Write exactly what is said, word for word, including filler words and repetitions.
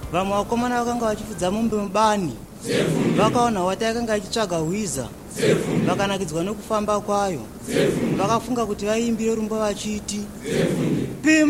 vamwe vakomana vakanga vachifudza mombe mubani vakaona hwata yakanga ichitsvaga hwiza vakanakidzwa nekufamba kwayo vakafunga kuti vaiimbire rumba vachiti